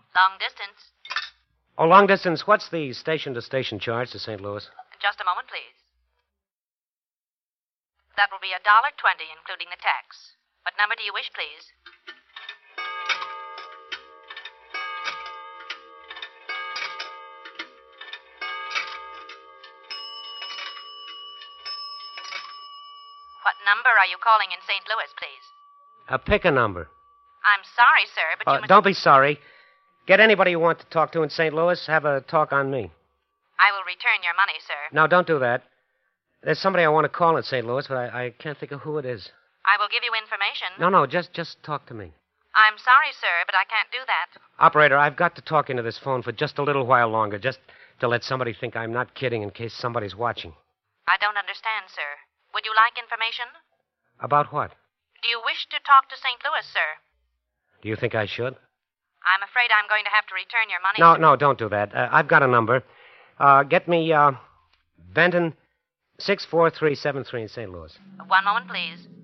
Long distance. Oh, long distance. What's the station-to-station charge to St. Louis? Just a moment, please. That will be $1.20, including the tax. What number do you wish, please? What number are you calling in St. Louis, please? Pick a number. I'm sorry, sir, but you must... Don't be sorry. Get anybody you want to talk to in St. Louis. Have a talk on me. I will return your money, sir. No, don't do that. There's somebody I want to call in St. Louis, but I can't think of who it is. I will give you information. No, just talk to me. I'm sorry, sir, but I can't do that. Operator, I've got to talk into this phone for just a little while longer, just to let somebody think I'm not kidding in case somebody's watching. I don't understand, sir. Would you like information? About what? Do you wish to talk to St. Louis, sir? Do you think I should? I'm afraid I'm going to have to return your money. No, don't do that. I've got a number. Get me, Benton 64373 in St. Louis. One moment, please.